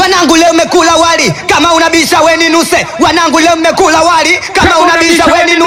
Wanangu leo mmekula wali, kama unabisha weni nuse. Wanangu leo mmekula wali, kama unabisha weni nuse.